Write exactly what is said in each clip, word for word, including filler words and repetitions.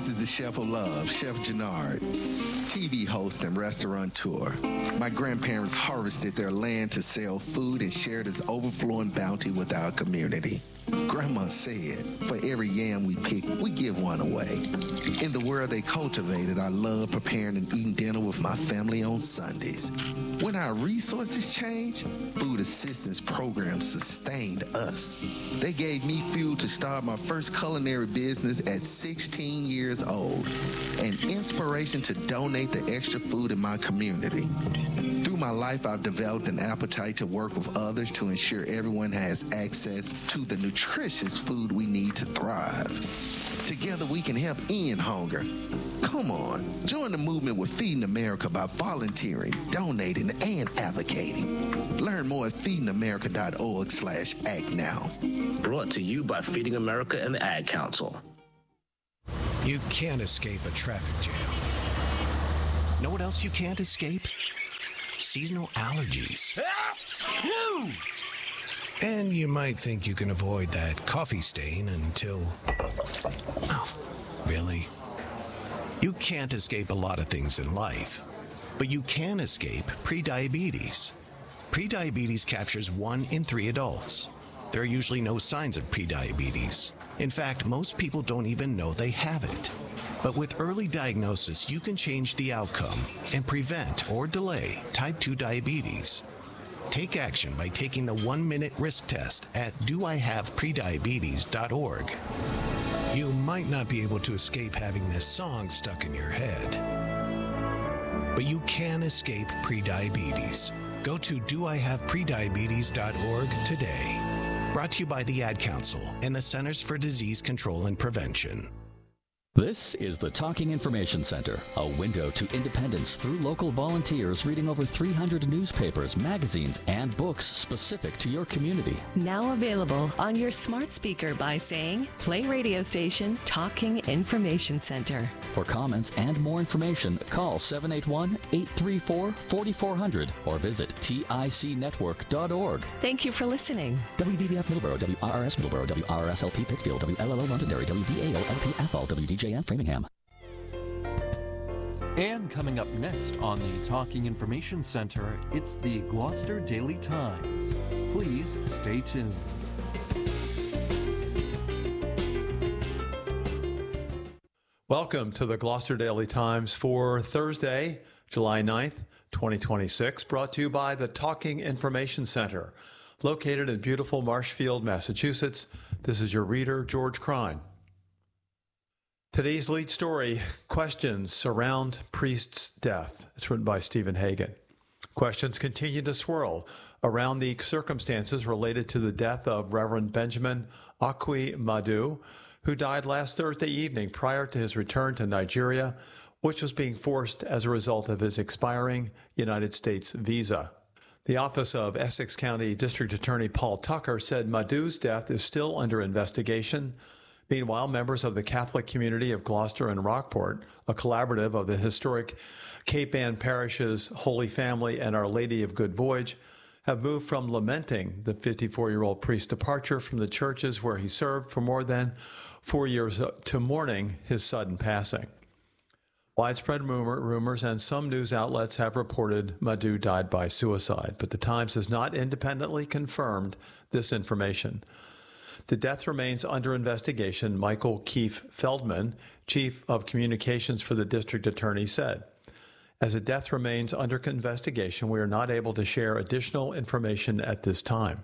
This is the Chef of Love, Chef Jannard, T V host and restaurateur. My grandparents harvested their land to sell food and share this overflowing bounty with our community. Grandma said, for every yam we pick, we give one away. In the world they cultivated, I love preparing and eating dinner with my family on Sundays. When our resources changed, food assistance programs sustained us. They gave me fuel to start my first culinary business at sixteen years old, and inspiration to donate the extra food in my community. Through my life, I've developed an appetite to work with others to ensure everyone has access to the nutritious food we need to thrive. Together, we can help end hunger. Come on, join the movement with Feeding America by volunteering, donating, and advocating. Learn more at feedingamerica.org slash act now. Brought to you by Feeding America and the Ad Council. You can't escape a traffic jam. Know what else you can't escape? Seasonal allergies. And you might think you can avoid that coffee stain until... Oh, really? You can't escape a lot of things in life, but you can escape prediabetes. Prediabetes captures one in three adults. There are usually no signs of prediabetes. In fact, most people don't even know they have it. But with early diagnosis, you can change the outcome and prevent or delay type two diabetes. Take action by taking the one-minute risk test at do I have prediabetes dot org. You might not be able to escape having this song stuck in your head, but you can escape prediabetes. Go to do I have prediabetes dot org today. Brought to you by the Ad Council and the Centers for Disease Control and Prevention. This is the Talking Information Center, a window to independence through local volunteers reading over three hundred newspapers, magazines, and books specific to your community. Now available on your smart speaker by saying, play radio station Talking Information Center. For comments and more information, call seven eight one, eight three four, four four zero zero or visit tic network dot org. Thank you for listening. W V B F Middleborough, W R R S Middleborough, W R R S L P Pittsfield, W L L O Londonderry, W V A O L P Athol, W D J F Framingham. And coming up next on the Talking Information Center, it's the Gloucester Daily Times. Please stay tuned. Welcome to the Gloucester Daily Times for Thursday, July ninth, twenty twenty-six, brought to you by the Talking Information Center, located in beautiful Marshfield, Massachusetts. This is your reader, George Crine. Today's lead story, questions surround priest's death. It's written by Stephen Hagan. Questions continue to swirl around the circumstances related to the death of Reverend Benjamin Akwi Madu, who died last Thursday evening prior to his return to Nigeria, which was being forced as a result of his expiring United States visa. The Office of Essex County District Attorney Paul Tucker said Madu's death is still under investigation. Meanwhile, members of the Catholic community of Gloucester and Rockport, a collaborative of the historic Cape Ann parishes Holy Family and Our Lady of Good Voyage, have moved from lamenting the fifty-four-year-old priest's departure from the churches where he served for more than four years to mourning his sudden passing. Widespread rumor, rumors and some news outlets have reported Madu died by suicide, but the Times has not independently confirmed this information. The death remains under investigation, Michael Keefe Feldman, Chief of Communications for the District Attorney, said. As the death remains under investigation, we are not able to share additional information at this time.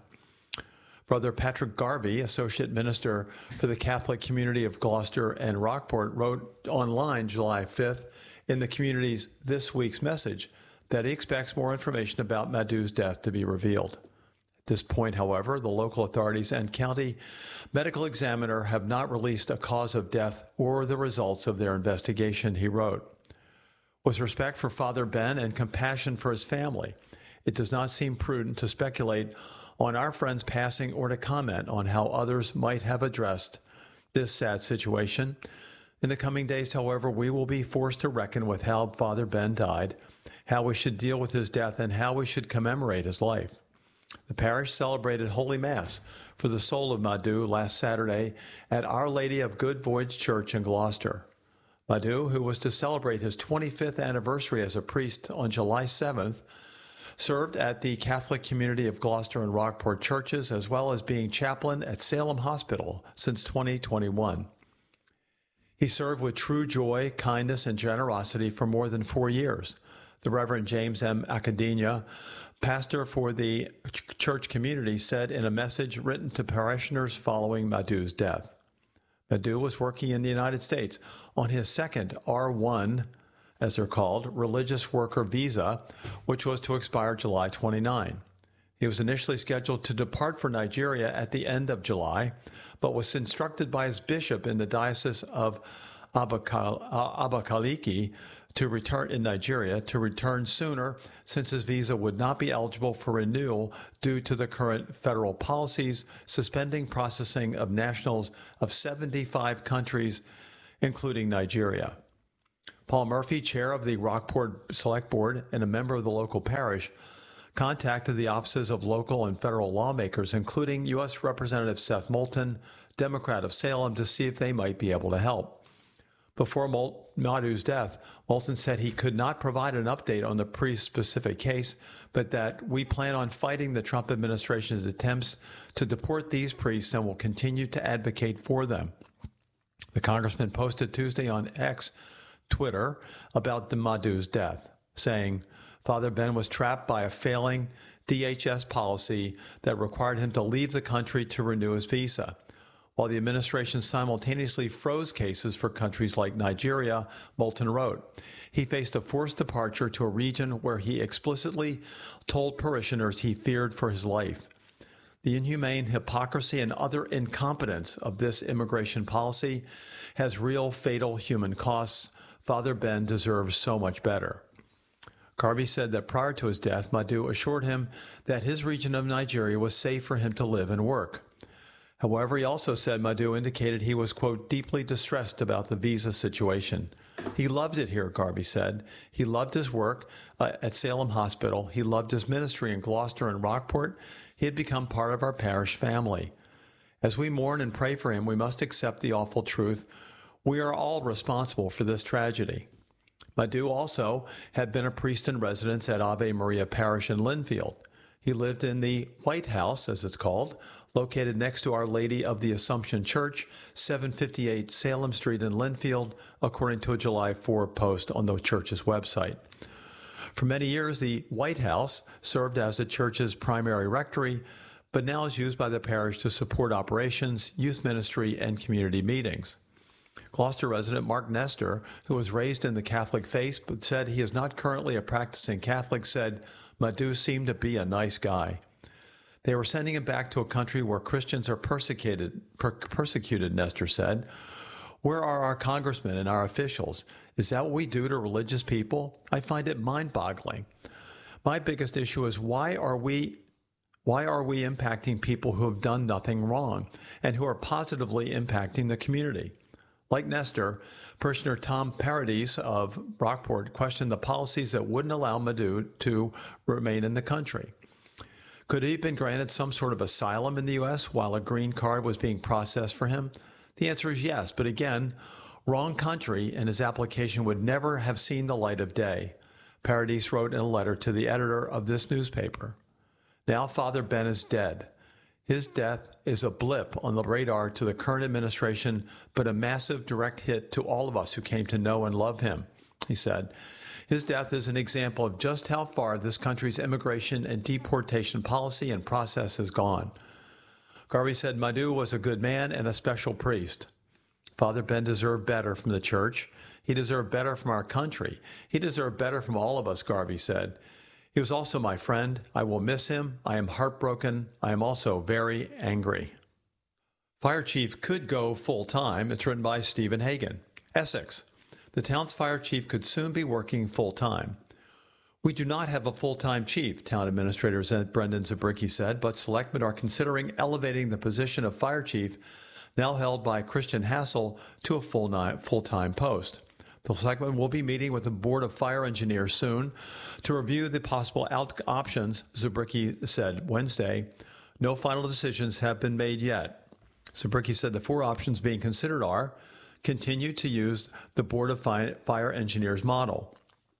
Brother Patrick Garvey, Associate Minister for the Catholic community of Gloucester and Rockport, wrote online July fifth in the community's This Week's Message that he expects more information about Madu's death to be revealed. At this point, however, the local authorities and county medical examiner have not released a cause of death or the results of their investigation, he wrote. With respect for Father Ben and compassion for his family, it does not seem prudent to speculate on our friend's passing or to comment on how others might have addressed this sad situation. In the coming days, however, we will be forced to reckon with how Father Ben died, how we should deal with his death, and how we should commemorate his life. The parish celebrated Holy Mass for the soul of Madu last Saturday at Our Lady of Good Voyage Church in Gloucester. Madhu, who was to celebrate his twenty-fifth anniversary as a priest on July seventh, served at the Catholic Community of Gloucester and Rockport churches, as well as being chaplain at Salem Hospital since twenty twenty-one. He served with true joy, kindness, and generosity for more than four years. The Reverend James M. Academia, pastor for the church community, said in a message written to parishioners following Madhu's death. Madhu was working in the United States on his second R one, as they're called, religious worker visa, which was to expire July twenty-ninth. He was initially scheduled to depart for Nigeria at the end of July, but was instructed by his bishop in the Diocese of Abakaliki to return in Nigeria to return sooner, since his visa would not be eligible for renewal due to the current federal policies suspending processing of nationals of seventy-five countries, including Nigeria. Paul Murphy, chair of the Rockport Select Board and a member of the local parish, contacted the offices of local and federal lawmakers, including U S Representative Seth Moulton, Democrat of Salem, to see if they might be able to help. Before Madhu's death, Moulton said he could not provide an update on the priest-specific case, but that we plan on fighting the Trump administration's attempts to deport these priests and will continue to advocate for them. The congressman posted Tuesday on X, Twitter, about the Madhu's death, saying, Father Ben was trapped by a failing D H S policy that required him to leave the country to renew his visa. While the administration simultaneously froze cases for countries like Nigeria, Moulton wrote, he faced a forced departure to a region where he explicitly told parishioners he feared for his life. The inhumane hypocrisy and utter incompetence of this immigration policy has real fatal human costs. Father Ben deserves so much better. Garvey said that prior to his death, Madhu assured him that his region of Nigeria was safe for him to live and work. However, he also said Madhu indicated he was, quote, deeply distressed about the visa situation. He loved it here, Garvey said. He loved his work uh, at Salem Hospital. He loved his ministry in Gloucester and Rockport. He had become part of our parish family. As we mourn and pray for him, we must accept the awful truth. We are all responsible for this tragedy. Madhu also had been a priest in residence at Ave Maria Parish in Linfield. He lived in the White House, as it's called, located next to Our Lady of the Assumption Church, seven fifty-eight Salem Street in Linfield, according to a July fourth post on the church's website. For many years, the White House served as the church's primary rectory, but now is used by the parish to support operations, youth ministry, and community meetings. Gloucester resident Mark Nestor, who was raised in the Catholic faith but said he is not currently a practicing Catholic, said, Madhu seemed to be a nice guy. They were sending him back to a country where Christians are persecuted, per- persecuted, Nestor said. Where are our congressmen and our officials? Is that what we do to religious people? I find it mind-boggling. My biggest issue is why are we why are we impacting people who have done nothing wrong and who are positively impacting the community? Like Nestor, parishioner Tom Paradis of Rockport questioned the policies that wouldn't allow Madhu to remain in the country. Could he have been granted some sort of asylum in the U S while a green card was being processed for him? The answer is yes, but again, wrong country, and his application would never have seen the light of day. Paradis wrote in a letter to the editor of this newspaper. Now Father Ben is dead. His death is a blip on the radar to the current administration, but a massive direct hit to all of us who came to know and love him, he said. His death is an example of just how far this country's immigration and deportation policy and process has gone. Garvey said Madhu was a good man and a special priest. Father Ben deserved better from the church. He deserved better from our country. He deserved better from all of us, Garvey said. He was also my friend. I will miss him. I am heartbroken. I am also very angry. Fire chief could go full-time. It's written by Stephen Hagan. Essex. The town's fire chief could soon be working full-time. We do not have a full-time chief, town administrator Brendan Zabricki said, but selectmen are considering elevating the position of fire chief, now held by Christian Hassel, to a full full-time post. The selectmen will be meeting with the Board of Fire Engineers soon to review the possible out options, Zabricki said Wednesday. No final decisions have been made yet. Zabricki said the four options being considered are continue to use the Board of Fire Engineers model,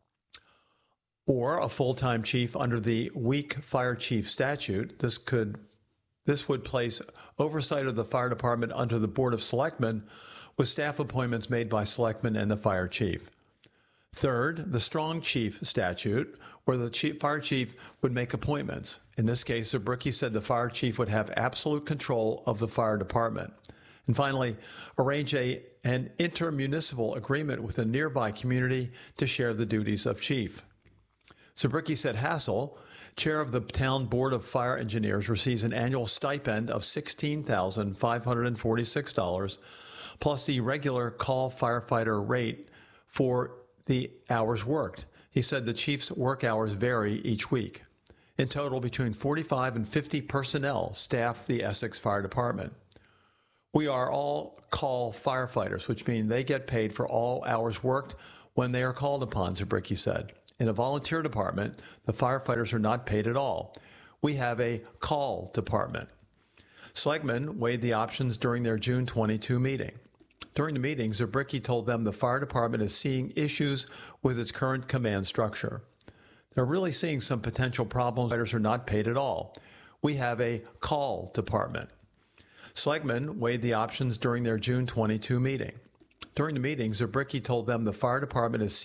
or a full-time chief under the weak fire chief statute. This could this would place oversight of the fire department under the Board of Selectmen, with staff appointments made by selectmen and the fire chief. Third, the strong chief statute, where the chief, fire chief would make appointments. In this case, Zabricki said the fire chief would have absolute control of the fire department. And finally, arrange a, an intermunicipal agreement with a nearby community to share the duties of chief. Zabricki said Hassel, chair of the town board of fire engineers, receives an annual stipend of sixteen thousand five hundred forty-six dollars plus the regular call firefighter rate for the hours worked. He said the chief's work hours vary each week. In total, between forty-five and fifty personnel staff the Essex Fire Department. We are all call firefighters, which means they get paid for all hours worked when they are called upon, Zabricki said. In a volunteer department, the firefighters are not paid at all. We have a call department. Selectmen weighed the options during their June twenty-second meeting. During the meeting, Zabricki told them the fire department is seeing issues with its current command structure. They're really seeing some potential problems. Firefighters are not paid at all. We have a call department. Selectmen weighed the options during their June twenty-second meeting. During the meeting, Zabricki told them the fire department is